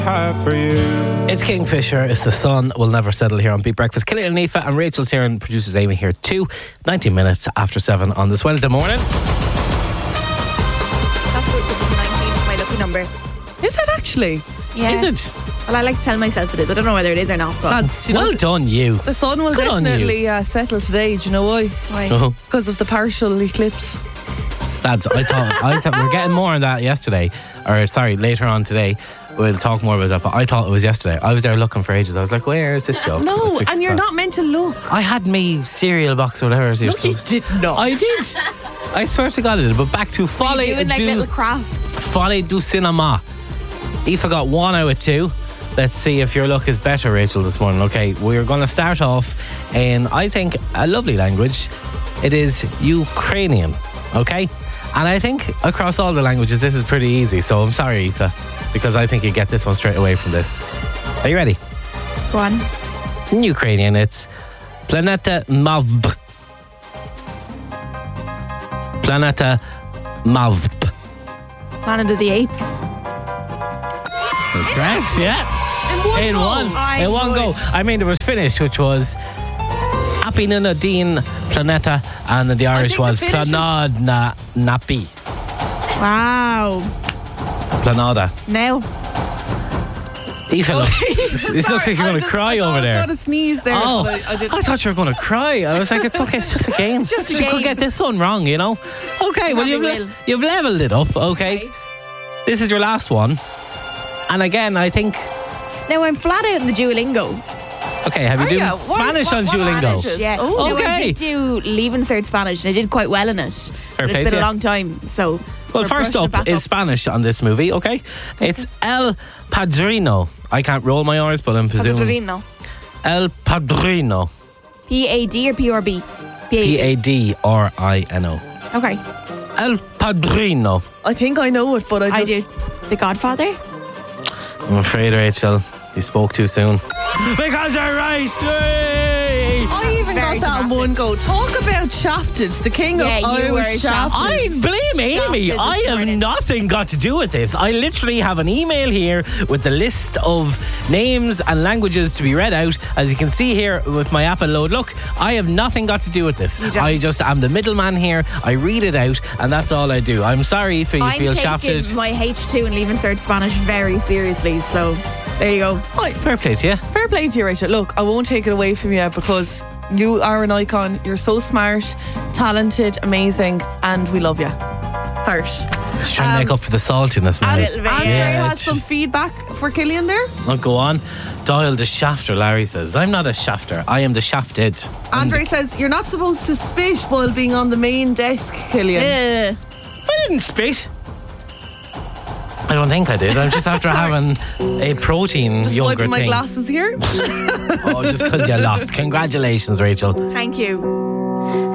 For you. It's Kingfisher. It's The Sun Will Never Settle here on Beat Breakfast. Killian and Aoife and Rachel's here and producers Amy here too. 19 minutes after 7 on this Wednesday morning. That's what 19 is my lucky number. Is it actually? Yeah. Is it? Well, I like to tell myself it is. I don't know whether it is or not. But Lads, you know, Well done, you. the sun will Good on definitely settle today. Do you know why? why? Oh, Because of the partial eclipse. lads, I thought we're getting more on that yesterday. Or, sorry, later on today. We'll talk more about that, but I thought it was yesterday. I was there looking for ages. I was like, where is this joke? No, It's 6 and you're o'clock. not meant to look. I had me cereal box or whatever. No, you did not. I did. I swear to God I did. But back to Folly Doing like little crafts. Folly du Cinema. Aoife got 1 out of 2. Let's see if your luck is better, Rachel, this morning. Okay, we're going to start off in, I think, a lovely language. It is Ukrainian, okay? And I think across all the languages, this is pretty easy. So I'm sorry, Aoife, because I think you get this one straight away from this. Are you ready? Go on. In Ukrainian, it's Planeta Mavb. Planeta Mavb. Planet of the Apes. Correct, yeah. In one go. I mean, there was Finnish, which was Apina Dean Planeta, and the Irish think the was Finnish is- Planada Napi. Wow. Planada. Now. Aoife, this looks like you're going to cry over I was there. going to sneeze there. Oh, but I didn't. I thought you were going to cry. I was like, it's okay, it's just a game. Just a You could game. get this one wrong, you know. Okay, well, Probably will. you've leveled it up, okay. This is your last one. And again, I think... Now I'm flat out in the Duolingo. Okay, have you Are done you? Spanish on What Duolingo? languages? Yeah. Oh. No, I Okay. did do Leaving Cert Spanish and I did quite well in it. But play it's to been you. a long time, so... Well, we're first brushing it up back is Spanish on this movie, okay? It's El Padrino. I can't roll my R's, but I'm presuming... Padrino. El Padrino. P-A-D or P-R-B? P-A-D-R-I-N-O. Okay. El Padrino. I think I know it, but I do. The Godfather? I'm afraid, Rachel, you spoke too soon. Because you're right! I even Very got that in dramatic. one go. Talk about shafted. The king Yeah, of you were Irish shafted. shafted. I blame Amy. Shafted I this have morning. nothing got to do with this. I literally have an email here with the list of names and languages to be read out. As you can see here with my app and load. Look, I have nothing got to do with this. don't. I just am the middleman here. I read it out, and that's all I do. I'm sorry if you I'm feel taking shafted. my H2 and Leaving Cert Spanish very seriously, so there you go. Fair play to you. Fair play to you, Rachel. Look, I won't take it away from you because you are an icon. You're so smart, talented, amazing, and we love you. Heart. Just trying to make up for the saltiness now. And little bit, Andre yeah. has some feedback for Killian there. I'll go on. Dial the shafter, Larry says. I'm not a shafter. I am the shafted. Andre says, you're not supposed to spit while being on the main desk, Killian. Ugh. I didn't spit. I don't think I did. I'm just after having a protein Just yogurt wiping my thing. glasses here. Oh, just because you lost. Congratulations, Rachel. Thank you.